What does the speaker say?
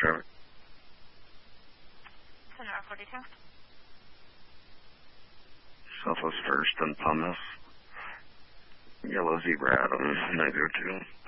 traffic. Sonora 42. Southwest 1st and Pumice. Yellow Zebra Adam 902.